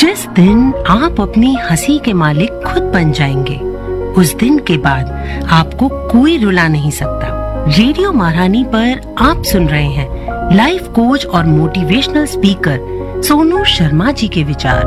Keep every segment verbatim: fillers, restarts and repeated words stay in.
जिस दिन आप अपनी हंसी के मालिक खुद बन जाएंगे, उस दिन के बाद आपको कोई रुला नहीं सकता। रेडियो महारानी पर आप सुन रहे हैं लाइफ कोच और मोटिवेशनल स्पीकर सोनू शर्मा जी के विचार।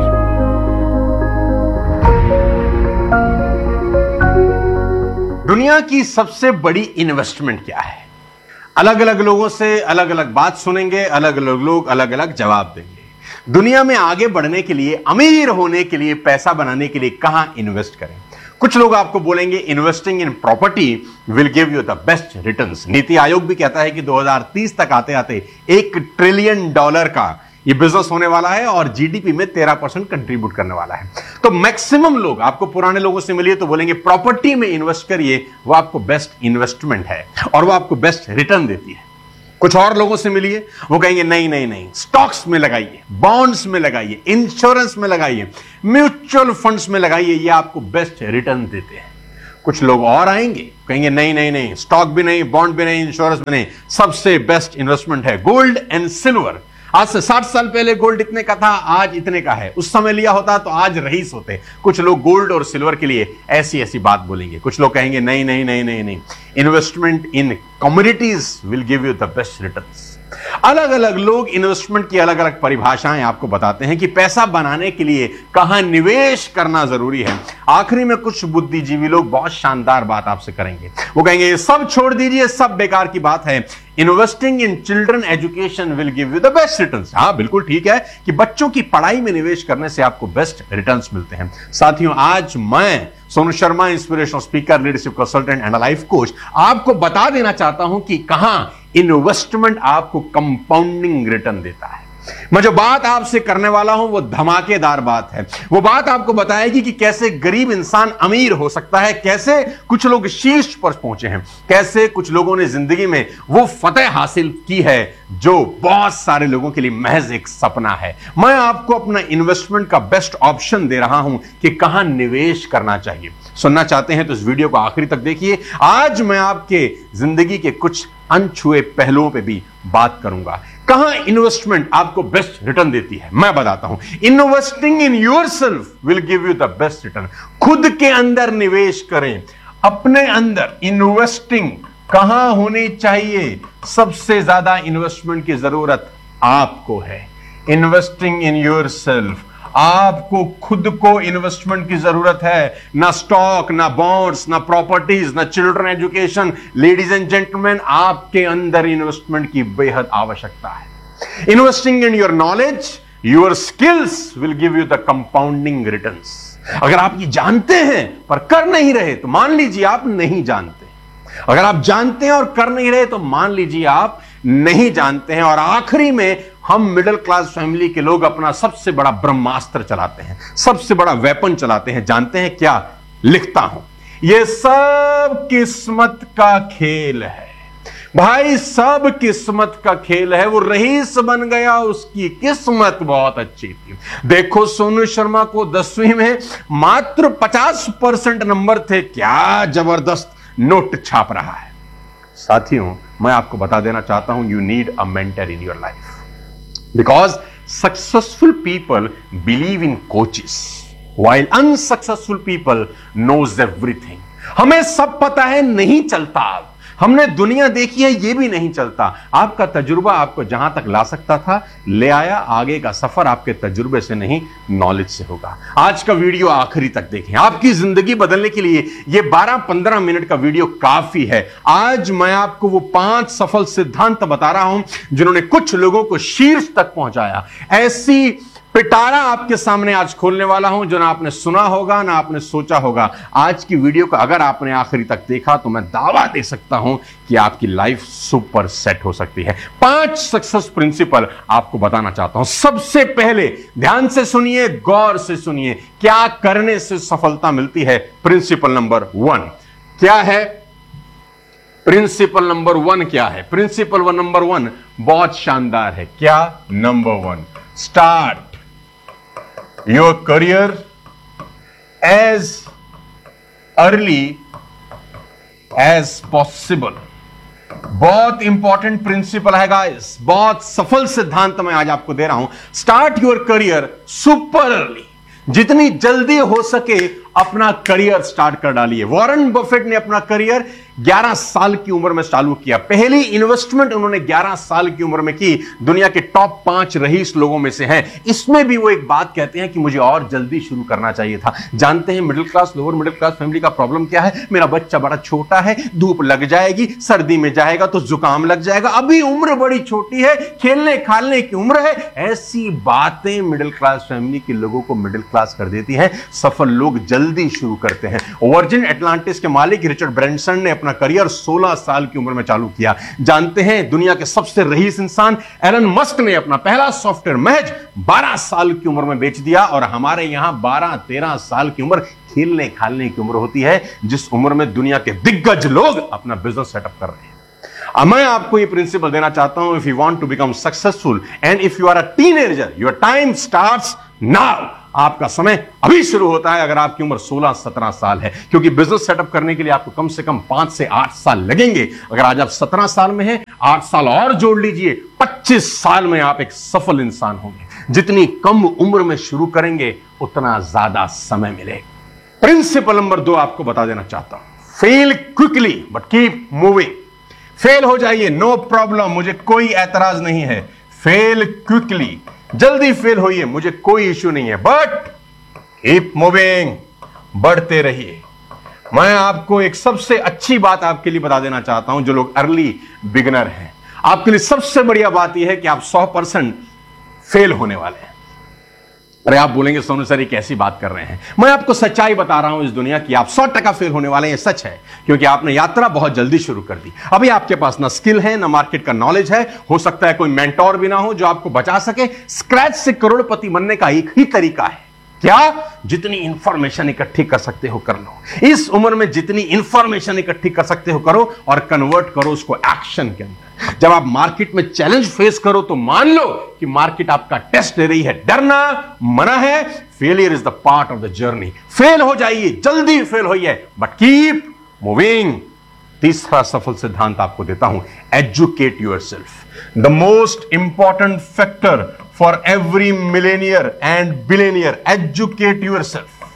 दुनिया की सबसे बड़ी इन्वेस्टमेंट क्या है? अलग अलग लोगों से अलग अलग बात सुनेंगे, अलग अलग लोग अलग अलग जवाब देंगे। दुनिया में आगे बढ़ने के लिए, अमीर होने के लिए, पैसा बनाने के लिए कहां इन्वेस्ट करें? कुछ लोग आपको बोलेंगे investing in property will give you the best returns. NITI Aayog भी कहता है कि दो हज़ार तीस तक आते आते एक ट्रिलियन डॉलर का ये बिजनेस होने वाला है और जीडीपी में तेरह परसेंट कंट्रीब्यूट करने वाला है। तो मैक्सिमम लोग, आपको पुराने लोगों से मिलिए तो बोलेंगे प्रॉपर्टी में इन्वेस्ट करिए, वो आपको बेस्ट इन्वेस्टमेंट है और वो आपको बेस्ट रिटर्न देती है। कुछ और लोगों से मिलिए, वो कहेंगे नहीं नहीं नहीं, स्टॉक्स में लगाइए, बॉन्ड्स में लगाइए, इंश्योरेंस में लगाइए, म्यूचुअल फंड्स में लगाइए, ये आपको बेस्ट रिटर्न देते हैं। कुछ लोग और आएंगे, कहेंगे नहीं नहीं नहीं, स्टॉक भी नहीं, बॉन्ड भी नहीं, इंश्योरेंस भी नहीं, सबसे बेस्ट इन्वेस्टमेंट है गोल्ड एंड सिल्वर। आज से साठ साल पहले गोल्ड इतने का था, आज इतने का है। उस समय लिया होता तो आज रईस होते। कुछ लोग गोल्ड और सिल्वर के लिए ऐसी ऐसी बात बोलेंगे। कुछ लोग कहेंगे नहीं नहीं नहीं नहीं नहीं, investment in commodities will give you the best returns. अलग अलग लोग इन्वेस्टमेंट की अलग अलग परिभाषाएं आपको बताते हैं कि पैसा बनाने के लिए कहां निवेश करना जरूरी है। आखिरी में कुछ बुद्धिजीवी लोग बहुत शानदार बात आपसे करेंगे। वो कहेंगे ये सब छोड़ दीजिए, सब बेकार की बात है, investing in children education will give you the best returns. हाँ बिल्कुल ठीक है कि बच्चों की पढ़ाई में निवेश करने से आपको बेस्ट रिटर्न्स मिलते हैं। साथियों, आज मैं Sonu Sharma, inspirational speaker, leadership consultant and life coach, आपको बता देना चाहता हूं कि कहां इन्वेस्टमेंट आपको कंपाउंडिंग रिटर्न देता है। मैं जो बात आपसे करने वाला हूं वो धमाकेदार बात है। वो बात आपको बताएगी कि कैसे गरीब इंसान अमीर हो सकता है, कैसे कुछ लोग शीर्ष पर पहुंचे हैं, कैसे कुछ लोगों ने जिंदगी में वो फतेह हासिल की है जो बहुत सारे लोगों के लिए महज एक सपना है। मैं आपको अपना इन्वेस्टमेंट का बेस्ट ऑप्शन दे रहा हूं कि कहां निवेश करना चाहिए। सुनना चाहते हैं तो इस वीडियो को आखिरी तक देखिए। आज मैं आपके जिंदगी के कुछ अनछुए पहलुओं पे भी बात करूंगा। कहां इन्वेस्टमेंट आपको बेस्ट रिटर्न देती है मैं बताता हूं। Investing in yourself will give you the best return. खुद के अंदर निवेश करें, अपने अंदर इन्वेस्टिंग कहां होनी चाहिए? सबसे ज्यादा इन्वेस्टमेंट की जरूरत आपको है। इन्वेस्टिंग इन योरसेल्फ, आपको खुद को इन्वेस्टमेंट की जरूरत है। ना स्टॉक, ना बॉन्ड्स, ना प्रॉपर्टीज, ना children education. Ladies and gentleman, आपके अंदर इन्वेस्टमेंट की बेहद आवश्यकता है। Investing in your knowledge, your skills will give you the compounding returns. अगर आप ये जानते हैं पर कर नहीं रहे तो मान लीजिए आप नहीं जानते। अगर आप जानते हैं और कर नहीं रहे तो मान लीजिए आप नहीं जानते हैं। और आखिरी में हम मिडिल क्लास फैमिली के लोग अपना सबसे बड़ा ब्रह्मास्त्र चलाते हैं, सबसे बड़ा वेपन चलाते हैं। जानते हैं क्या? लिखता हूं, यह सब किस्मत का खेल है भाई, सब किस्मत का खेल है। वो रईस बन गया, उसकी किस्मत बहुत अच्छी थी। देखो सोनू शर्मा को दसवीं में मात्र पचास परसेंट नंबर थे, क्या जबरदस्त नोट छाप रहा है। साथियों, मैं आपको बता देना चाहता हूं, you need a mentor in your life because successful people believe in coaches while unsuccessful people knows everything। हमें सब पता है, नहीं चलता। हमने दुनिया देखी है, यह भी नहीं चलता। आपका तजुर्बा आपको जहां तक ला सकता था ले आया। आगे का सफर आपके तजुर्बे से नहीं, नॉलेज से होगा। आज का वीडियो आखिरी तक देखें, आपकी जिंदगी बदलने के लिए यह बारह पंद्रह मिनट का वीडियो काफी है। आज मैं आपको वो पांच सफल सिद्धांत बता रहा हूं जिन्होंने कुछ लोगों को शीर्ष तक पहुंचाया। ऐसी पिटारा आपके सामने आज खोलने वाला हूं जो ना आपने सुना होगा ना आपने सोचा होगा। आज की वीडियो को अगर आपने आखिरी तक देखा तो मैं दावा दे सकता हूं कि आपकी लाइफ सुपर सेट हो सकती है। पांच सक्सेस प्रिंसिपल आपको बताना चाहता हूं। सबसे पहले ध्यान से सुनिए, गौर से सुनिए, क्या करने से सफलता मिलती है। प्रिंसिपल नंबर वन क्या है? प्रिंसिपल नंबर वन क्या है? प्रिंसिपल नंबर वन बहुत शानदार है। क्या? Number one, start your career as early as possible। बहुत इंपॉर्टेंट प्रिंसिपल है गाइस, बहुत सफल सिद्धांत मैं आज आपको दे रहा हूं। Start your career super early. जितनी जल्दी हो सके अपना करियर स्टार्ट कर डालिए। वॉरेन बफेट ने अपना करियर ग्यारह साल की उम्र में चालू किया। पहली इन्वेस्टमेंट उन्होंने ग्यारह साल की उम्र में की। दुनिया के टॉप पांच रईस लोगों में से हैं। इसमें भी वो एक बात कहते हैं कि मुझे और जल्दी शुरू करना चाहिए था। जानते हैं middle class, lower middle class family का प्रॉब्लम क्या है? मेरा बच्चा बड़ा छोटा है, धूप लग जाएगी, सर्दी में जाएगा तो जुकाम लग जाएगा, अभी उम्र बड़ी छोटी है, खेलने खालने की उम्र है। ऐसी बातें मिडिल क्लास फैमिली के लोगों को मिडिल क्लास कर देती हैं। सफल लोग जल्दी शुरू करते हैं। वर्जिन एटलांटिस के मालिक रिचर्ड ब्रैंसन ने अपना करियर सोलह साल की उम्र में चालू किया। जानते हैं दुनिया के सबसे रईस इंसान एलन मस्क ने अपना पहला सॉफ्टवेयर महज बारह साल की उम्र में बेच दिया। और हमारे यहां बारह तेरह साल की उम्र खेलने खालने की उम्र होती है, जिस उम्र में दुनिया के दिग्गज लोग अपना बिजनेस सेटअप कर रहे हैं। अब मैं आपको ये प्रिंसिपल देना चाहता हूं, if you want to become successful and if you are a teenager, your time starts now. आपका समय अभी शुरू होता है अगर आपकी उम्र सोलह सत्रह साल है, क्योंकि बिजनेस सेटअप करने के लिए आपको कम से कम पांच से आठ साल लगेंगे। अगर आज आप सत्रह साल में हैं, आठ साल और जोड़ लीजिए, पच्चीस साल में आप एक सफल इंसान होंगे। जितनी कम उम्र में शुरू करेंगे उतना ज्यादा समय मिलेगा। प्रिंसिपल नंबर दो आपको बता देना चाहता हूं, fail quickly but keep moving. Fail हो जाइए, नो प्रॉब्लम, मुझे कोई एतराज नहीं है। फेल क्विकली, जल्दी फेल होइए, मुझे कोई इश्यू नहीं है, बट कीप मूविंग, बढ़ते रहिए। मैं आपको एक सबसे अच्छी बात आपके लिए बता देना चाहता हूं, जो लोग अर्ली बिगिनर हैं, आपके लिए सबसे बढ़िया बात यह है कि आप सौ परसेंट फेल होने वाले हैं। अरे आप बोलेंगे सोनू सर ये कैसी बात कर रहे हैं? मैं आपको सच्चाई बता रहा हूं इस दुनिया की, आप सौ टका फेल होने वाले हैं। सच है, क्योंकि आपने यात्रा बहुत जल्दी शुरू कर दी। अभी आपके पास ना स्किल है, ना मार्केट का नॉलेज है, हो सकता है कोई मेंटोर भी ना हो जो आपको बचा सके। स्क्रैच से करोड़पति बनने का एक ही तरीका है, क्या? जितनी इंफॉर्मेशन इकट्ठी कर सकते हो कर लो। इस उम्र में जितनी इंफॉर्मेशन इकट्ठी कर सकते हो करो और कन्वर्ट करो उसको एक्शन के अंदर। जब आप मार्केट में चैलेंज फेस करो तो मान लो कि मार्केट आपका टेस्ट ले रही है। डरना मना है, failure is the part of the journey. Fail हो जाइए, जल्दी फेल होइए, बट कीप मूविंग। तीसरा सफल सिद्धांत आपको देता हूं, educate yourself. The most important factor for every Millionaire and billionaire, educate yourself.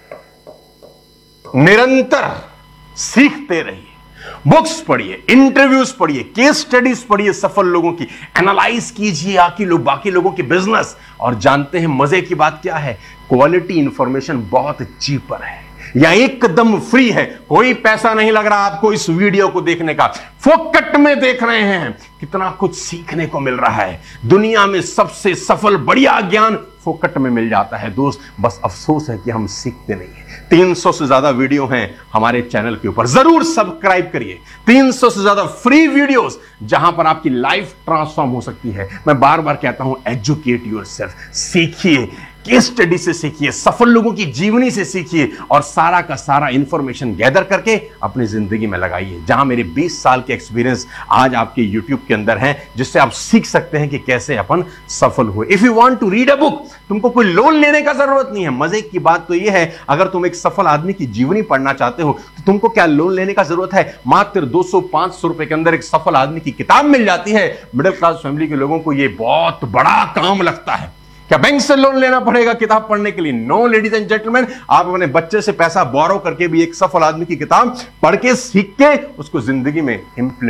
निरंतर सीखते रहिए, बुक्स पढ़िए, इंटरव्यूज पढ़िए, केस स्टडीज पढ़िए, सफल लोगों की एनालाइज कीजिए, आकी लोग बाकी लोगों की बिजनेस। और जानते हैं मजे की बात क्या है? क्वालिटी इंफॉर्मेशन बहुत चीपर है या एकदम फ्री है। कोई पैसा नहीं लग रहा आपको इस वीडियो को देखने का, फोकट में देख रहे हैं। कितना कुछ सीखने को मिल रहा है। दुनिया में सबसे सफल बढ़िया ज्ञान फोकट में मिल जाता है दोस्त, बस अफसोस है कि हम सीखते नहीं हैं। तीन सौ से ज्यादा वीडियो हैं हमारे चैनल के ऊपर, जरूर सब्सक्राइब करिए। तीन सौ से ज्यादा फ्री वीडियोस जहां पर आपकी लाइफ ट्रांसफॉर्म हो सकती है। मैं बार बार कहता हूं, एजुकेट योरसेल्फ, सीखिए, केस स्टडी से सीखिए, सफल लोगों की जीवनी से सीखिए और सारा का सारा इंफॉर्मेशन गैदर करके अपनी जिंदगी में लगाइए। जहां मेरे बीस साल के एक्सपीरियंस आज आपके यूट्यूब के अंदर हैं, जिससे आप सीख सकते हैं कि कैसे अपन सफल हुए। If you want to read a book, तुमको कोई लोन लेने का जरूरत नहीं है। मजे की बात तो यह है, अगर तुम एक सफल आदमी की जीवनी पढ़ना चाहते हो तो तुमको क्या लोन लेने का जरूरत है? मात्र दो सौ पांच सौ रुपए के अंदर एक सफल आदमी की किताब मिल जाती है। मिडिल क्लास फैमिली के लोगों को यह बहुत बड़ा काम लगता है। क्या बैंक से लोन लेना पड़ेगा किताब पढ़ने के लिए? नो लेडीज एंड जेंटलमैन, आप अपने बच्चे से पैसा बोरो करके भी एक सफल आदमी की किताब पढ़ के, सीख के उसको जिंदगी में इंप्लीमेंट